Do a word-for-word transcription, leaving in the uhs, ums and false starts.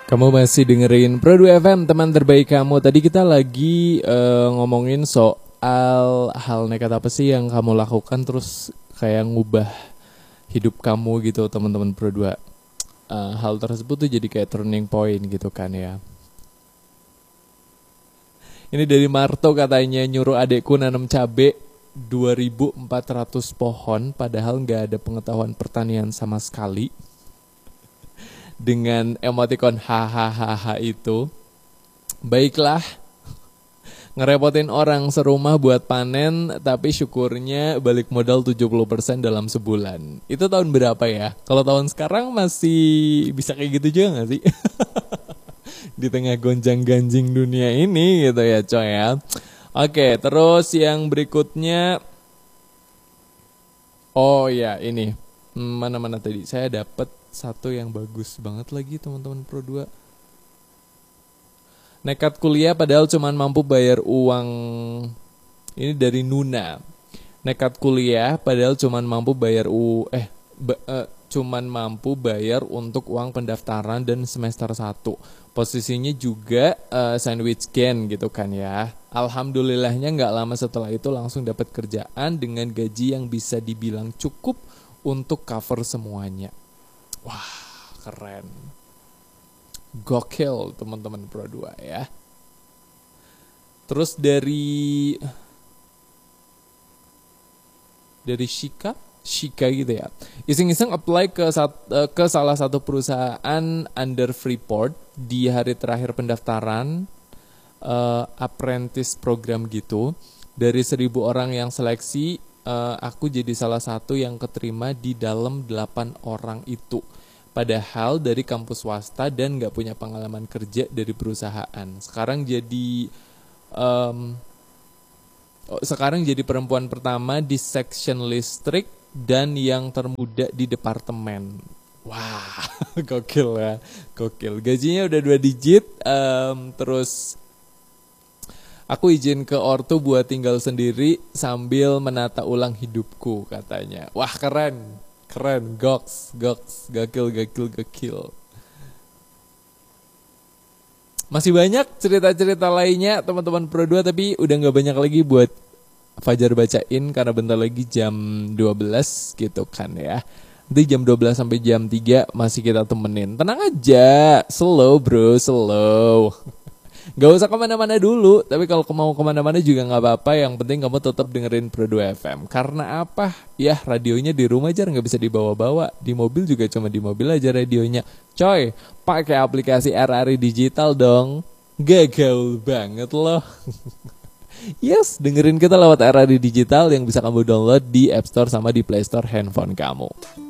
Kamu masih dengerin Pro dua F M, teman terbaik kamu. Tadi kita lagi uh, ngomongin soal hal nekat apa sih yang kamu lakukan terus kayak ngubah hidup kamu gitu, teman-teman Pro dua. Uh, hal tersebut tuh jadi kayak turning point gitu kan ya. Ini dari Marto, katanya nyuruh adekku nanam cabe dua ribu empat ratus pohon padahal gak ada pengetahuan pertanian sama sekali. Dengan emoticon hahaha itu. Baiklah, ngerepotin orang serumah buat panen, tapi syukurnya balik modal tujuh puluh persen dalam sebulan. Itu tahun berapa ya? Kalau tahun sekarang masih bisa kayak gitu juga gak sih? Di tengah gonjang-ganjing dunia ini gitu ya coy ya. Oke, terus yang berikutnya. Oh ya ini, mana-mana tadi saya dapat satu yang bagus banget lagi teman-teman Pro dua. Nekat kuliah padahal cuman mampu bayar uang. Ini dari Nuna. Nekat kuliah padahal cuman mampu bayar u eh ba, eh, cuman mampu bayar untuk uang pendaftaran dan semester satu. Posisinya juga uh, sandwich gen gitu kan ya. Alhamdulillahnya gak lama setelah itu langsung dapat kerjaan dengan gaji yang bisa dibilang cukup untuk cover semuanya. Wah, keren. Gokil teman-teman Pro dua ya. Terus dari Dari Shika Shika gitu ya. Iseng-iseng apply ke, ke salah satu perusahaan under Freeport di hari terakhir pendaftaran uh, apprentice program gitu. Dari seribu orang yang seleksi, uh, aku jadi salah satu yang keterima di dalam delapan orang itu. Padahal dari kampus swasta dan gak punya pengalaman kerja dari perusahaan. Sekarang jadi um, sekarang jadi perempuan pertama di section listrik dan yang termuda di departemen. Wah, gokil ya, gokil. Gajinya udah dua digit, um, terus aku izin ke ortu buat tinggal sendiri sambil menata ulang hidupku katanya. Wah, keren. Keren, goks, goks, gakil, gakil, gakil. Masih banyak cerita-cerita lainnya teman-teman Pro dua, tapi udah gak banyak lagi buat Fajar bacain karena bentar lagi jam dua belas gitu kan ya. Nanti jam dua belas sampai jam tiga masih kita temenin. Tenang aja, slow bro, slow. Gak usah kemana-mana dulu, tapi kalau mau kemana-mana juga gak apa-apa. Yang penting kamu tetap dengerin Pro dua F M. Karena apa? Ya radionya di rumah aja gak bisa dibawa-bawa. Di mobil juga cuma di mobil aja radionya. Coy, pakai aplikasi R R I Digital dong. Gak gaul banget loh. Yes, dengerin kita lewat R R I Digital yang bisa kamu download di App Store sama di Play Store handphone kamu.